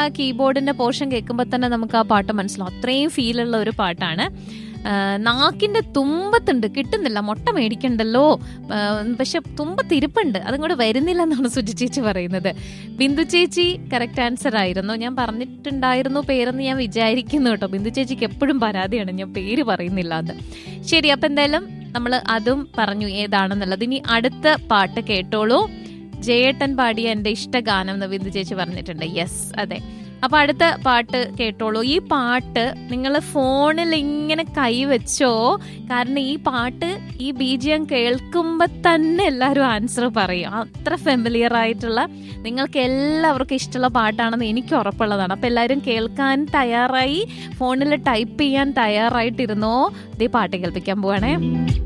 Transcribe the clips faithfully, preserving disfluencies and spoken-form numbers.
കീബോർഡിന്റെ portion കേൾക്കുമ്പോൾ തന്നെ നമുക്ക് ആ പാട്ട് മനസ്സിലാവും. അത്രയും ഫീലുള്ള ഒരു പാട്ടാണ്. നാക്കിന്റെ തുമ്പത്തുണ്ട്, കിട്ടുന്നില്ല, മുട്ട മേടിക്കണ്ടല്ലോ, പക്ഷെ തുമ്പത്തിരിപ്പുണ്ട്, അതും കൂടെ വരുന്നില്ല എന്നാണ് സുജി ചേച്ചി പറയുന്നത്. ബിന്ദു ചേച്ചി കറക്റ്റ് ആൻസർ ആയിരുന്നു. ഞാൻ പറഞ്ഞിട്ടുണ്ടായിരുന്നു പേരെന്ന് ഞാൻ വിചാരിക്കുന്നു കേട്ടോ. ബിന്ദു ചേച്ചിക്ക് എപ്പോഴും പരാതിയാണ് ഞാൻ പേര് പറയുന്നില്ല അത്. ശരി, അപ്പൊ എന്തായാലും നമ്മൾ അതും പറഞ്ഞു ഏതാണെന്നുള്ളത്. ഇനി അടുത്ത പാട്ട് കേട്ടോളൂ. ജയേട്ടൻ പാടിയ എന്റെ ഇഷ്ടഗാനം എന്ന് ബിന്ദു ചേച്ചി പറഞ്ഞിട്ടുണ്ട്. യെസ്, അതെ. അപ്പൊ അടുത്ത പാട്ട് കേട്ടോളൂ. ഈ പാട്ട് നിങ്ങൾ ഫോണിൽ ഇങ്ങനെ കൈവച്ചോ, കാരണം ഈ പാട്ട് ഈ ബീജിയം കേൾക്കുമ്പോ തന്നെ എല്ലാവരും ആൻസർ പറയും. അത്ര ഫെമിലിയർ ആയിട്ടുള്ള, നിങ്ങൾക്ക് എല്ലാവർക്കും ഇഷ്ടമുള്ള പാട്ടാണെന്ന് എനിക്ക് ഉറപ്പുള്ളതാണ്. അപ്പൊ എല്ലാവരും കേൾക്കാൻ തയ്യാറായി, ഫോണിൽ ടൈപ്പ് ചെയ്യാൻ തയ്യാറായിട്ടിരുന്നോ. ഇതേ പാട്ട് കേൾപ്പിക്കാൻ പോവാണേ.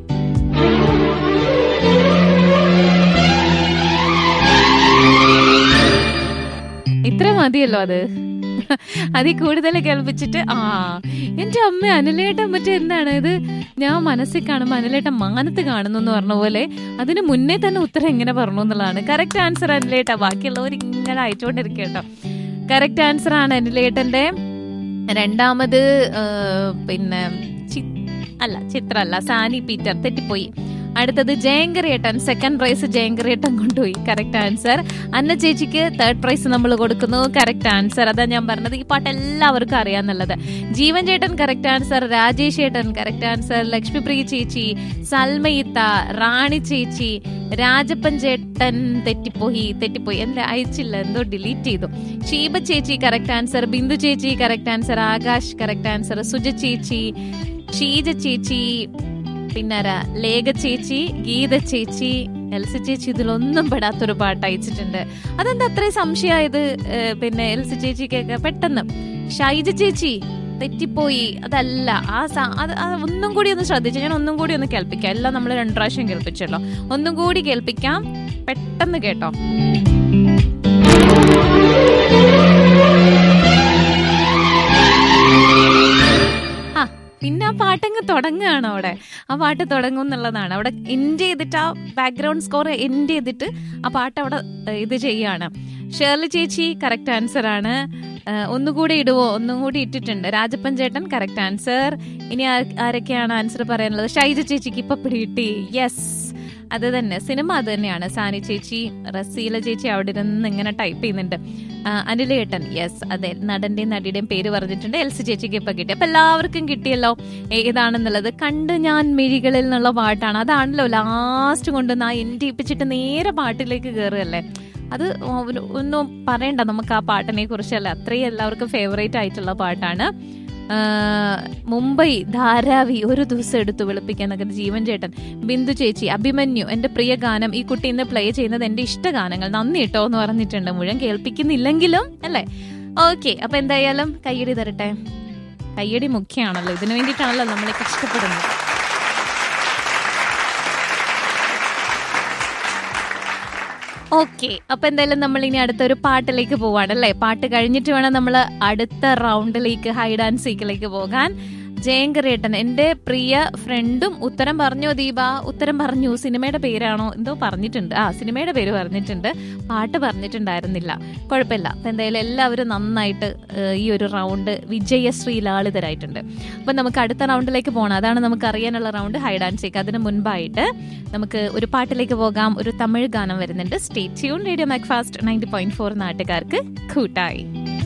ഇത്ര മതിയല്ലോ, അത് അതിൽ കൂടുതൽ കേൾപ്പിച്ചിട്ട് ആ എന്റെ അമ്മ അനിലേട്ടൻ മറ്റേ എന്താണ് ഇത്, ഞാൻ മനസ്സിൽ കാണുമ്പോ അനിലേട്ടൻ മാനത്ത് കാണുന്നു എന്ന് പറഞ്ഞ പോലെ അതിന് മുന്നേ തന്നെ ഉത്തരം എങ്ങനെ പറഞ്ഞു എന്നുള്ളതാണ്. Correct answer അനിലേട്ട. ബാക്കിയുള്ളവർ ഇങ്ങനെ അയച്ചുകൊണ്ടിരിക്കട്ടോ. കറക്റ്റ് ആൻസർ ആണ് അനിലേട്ടന്റെ. രണ്ടാമത് പിന്നെ അല്ല ചിത്ര അല്ല, സാനി പീറ്റർ, തെറ്റിപ്പോയി. അടുത്തത് ജയങ്കരേട്ടൻ, സെക്കൻഡ് പ്രൈസ് ജയങ്കരേട്ടൻ കൊണ്ടുപോയി. Correct answer. അന്ന ചേച്ചിക്ക് തേർഡ് പ്രൈസ് നമ്മൾ കൊടുക്കുന്നു. Correct answer. അതാ ഞാൻ പറഞ്ഞത്, ഈ പാട്ട് എല്ലാവർക്കും അറിയാന്നുള്ളത്. ജീവൻ ചേട്ടൻ കറക്റ്റ് ആൻസർ. രാജേഷ് ചേട്ടൻ കറക്റ്റ് ആൻസർ. ലക്ഷ്മിപ്രിയ ചേച്ചി, സൽമയിത്ത, റാണി ചേച്ചി, രാജപ്പൻ ചേട്ടൻ തെറ്റിപ്പോയി തെറ്റിപ്പോയി എന്റെ അയച്ചില്ല, എന്തോ ഡിലീറ്റ് ചെയ്തു. ഷീബ ചേച്ചി കറക്റ്റ് ആൻസർ. ബിന്ദു ചേച്ചി correct answer. Akash correct answer. Suja ചേച്ചി, ഷീജ ചേച്ചി, പിന്നാരാ ലേഖ ചേച്ചി, ഗീത ചേച്ചി, എൽസി ചേച്ചി ഇതിലൊന്നും പെടാത്തൊരു പാട്ട് അയച്ചിട്ടുണ്ട്. അതെന്താ അത്രയും സംശയമായത്? പിന്നെ എൽസി ചേച്ചിക്കൊക്കെ പെട്ടെന്ന്. ഷൈജ ചേച്ചി തെറ്റിപ്പോയി, അതല്ല. ആ അത് ഒന്നും കൂടി ഒന്ന് ശ്രദ്ധിച്ചു. ഞാൻ ഒന്നും കൂടി ഒന്ന് കേൾപ്പിക്കാം. എല്ലാം നമ്മൾ രണ്ടു പ്രാവശ്യം കേൾപ്പിച്ചല്ലോ, ഒന്നും കൂടി കേൾപ്പിക്കാം. പെട്ടെന്ന് കേട്ടോ. പിന്നെ ആ പാട്ടങ്ങ് തുടങ്ങുകയാണ് അവിടെ. ആ പാട്ട് തുടങ്ങും എന്നുള്ളതാണ്. അവിടെ എൻഡ് ചെയ്തിട്ട് ആ ബാക്ക്ഗ്രൗണ്ട് സ്കോർ എൻഡ് ചെയ്തിട്ട് ആ പാട്ട് അവിടെ ഇത് ചെയ്യാണ്. ഷേർലി ചേച്ചി കറക്റ്റ് ആൻസർ ആണ്. ഒന്നുകൂടി ഇടുവോ? ഒന്നും കൂടി ഇട്ടിട്ടുണ്ട്. രാജപ്പൻ ചേട്ടൻ കറക്റ്റ് ആൻസർ. ഇനി ആരൊക്കെയാണ് ആൻസർ പറയാനുള്ളത്? ഷൈജ ചേച്ചിക്ക് ഇപ്പൊ പിടികിട്ടി. യെസ്, അത് തന്നെ, സിനിമ അത് തന്നെയാണ്. സാനി ചേച്ചി, റസീല ചേച്ചി അവിടെ ഇരുന്ന് ഇങ്ങനെ ടൈപ്പ് ചെയ്യുന്നുണ്ട്. അനിലേട്ടൻ, യെസ്, അതെ, നടന്റെയും നടിയുടെയും പേര് പറഞ്ഞിട്ടുണ്ട്. എൽസി ചേച്ചിക്ക് ഇപ്പൊ കിട്ടി. അപ്പൊ എല്ലാവർക്കും കിട്ടിയല്ലോ ഏതാണെന്നുള്ളത്. കണ്ട് ഞാൻ മിഴികളിൽ നിന്നുള്ള പാട്ടാണ്. അതാണല്ലോ ലാസ്റ്റ് കൊണ്ട് ആ എൻഡിപ്പിച്ചിട്ട് നേരെ പാട്ടിലേക്ക് കയറുകയല്ലേ. അത് ഒന്നും പറയണ്ട നമുക്ക് ആ പാട്ടിനെ കുറിച്ചല്ല, അത്രയും എല്ലാവർക്കും ഫേവറേറ്റ് ആയിട്ടുള്ള പാട്ടാണ്. മുംബൈ ധാരാവി ഒരു ദിവസം എടുത്തു വെളുപ്പിക്കാൻ എന്നൊക്കെ ജീവൻ ചേട്ടൻ. ബിന്ദു ചേച്ചി, അഭിമന്യു, എന്റെ പ്രിയ ഗാനം, ഈ കുട്ടി ഇന്ന് പ്ലേ ചെയ്യുന്നത് എന്റെ ഇഷ്ട ഗാനങ്ങൾ, നന്ദി കേട്ടോ എന്ന് പറഞ്ഞിട്ടുണ്ട്. മുഴുവൻ കേൾപ്പിക്കുന്നില്ലെങ്കിലും അല്ലേ. ഓക്കെ, അപ്പൊ എന്തായാലും കയ്യടി തരട്ടെ. കയ്യടി മുഖ്യമാണല്ലോ, ഇതിനു വേണ്ടിയിട്ടാണല്ലോ നമ്മളെ കഷ്ടപ്പെടുന്നത്. ഓക്കെ, അപ്പൊ എന്തായാലും നമ്മൾ ഇനി അടുത്തൊരു പാട്ടിലേക്ക് പോവാണല്ലേ. പാട്ട് കഴിഞ്ഞിട്ട് വേണം നമ്മൾ അടുത്ത റൗണ്ടിലേക്ക്, ഹൈഡ് ആൻഡ് സീക്കിലേക്ക് പോകാൻ. ജയങ്കരേട്ടൻ, എന്റെ പ്രിയ ഫ്രണ്ടും ഉത്തരം പറഞ്ഞോ ദീപ? ഉത്തരം പറഞ്ഞു. സിനിമയുടെ പേരാണോ എന്തോ പറഞ്ഞിട്ടുണ്ട്. ആ, സിനിമയുടെ പേര് പറഞ്ഞിട്ടുണ്ട്, പാട്ട് പറഞ്ഞിട്ടുണ്ടായിരുന്നില്ല. കുഴപ്പമില്ല. അപ്പൊ എന്തായാലും എല്ലാവരും നന്നായിട്ട് ഈ ഒരു റൗണ്ട് വിജയശ്രീലാളിതരായിട്ടുണ്ട്. അപ്പൊ നമുക്ക് അടുത്ത റൗണ്ടിലേക്ക് പോകണം. അതാണ് നമുക്ക് അറിയാനുള്ള റൗണ്ട്, ഹൈഡ് ആൻഡ് സീക്ക്. അതിന് മുൻപായിട്ട് നമുക്ക് ഒരു പാട്ടിലേക്ക് പോകാം. ഒരു തമിഴ് ഗാനം വരുന്നുണ്ട്. Stay tune. Radio Macfast ninety point four നാട്ടുകാർക്ക് കൂട്ടായി.